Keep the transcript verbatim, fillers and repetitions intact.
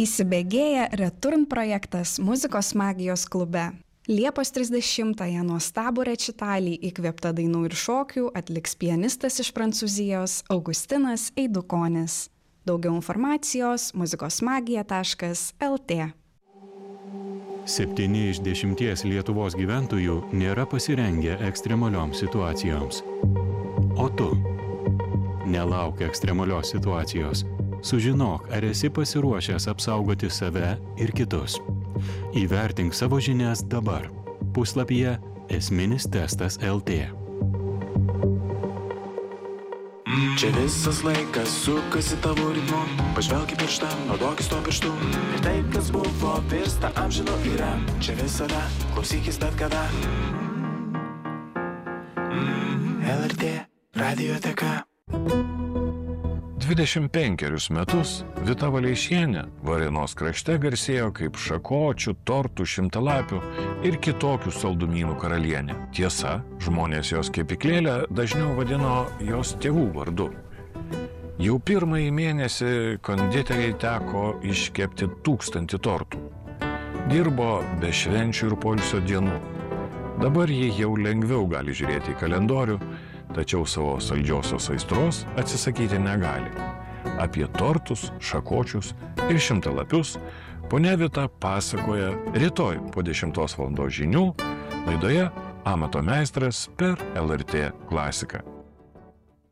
Įsibėgėja Return projektas muzikos magijos klube. Liepos trisdešimtąją nuostabų rečitalį įkvėpta dainų ir šokių atliks pianistas iš Prancūzijos Augustinas Eidukonis. Daugiau informacijos muzikosmagija taškas el tė. Septyni iš dešimties Lietuvos gyventojų nėra pasirengę ekstremalioms situacijoms. O tu? Nelauk ekstremalios situacijos. Sužinok, ar esi pasiruošęs apsaugoti save ir kitus. Įvertink savo žinias dabar. Puslapyje esminis testas el tė. Čia visas laikas sukasi tavo ritmu. Pažvelk į pirštą, naudokis to pirštu. Ir tai, kas buvo, virsta amžinu yra. Čia visada, klausykis bet kada. el er tė radioteka. dvidešimt penkerius metus Vita Valeišienė Varėnos krašte garsėjo kaip šakočių, tortų, šimtalapių ir kitokių saldumynų karalienė. Tiesa, žmonės jos kepyklėlę dažniau vadino jos tėvų vardu. Jau pirmąjį mėnesį konditeriai teko iškepti tūkstantį tortų. Dirbo be švenčių ir poilsio dienų. Dabar ji jau lengviau gali žiūrėti į kalendorių, tačiau savo saldžiosios aistros atsisakyti negali. Apie tortus, šakočius ir šimtalapius ponia Vita pasakoja rytoj po dešimtos valandos žinių laidoje Amato meistras per el er tė klasiką.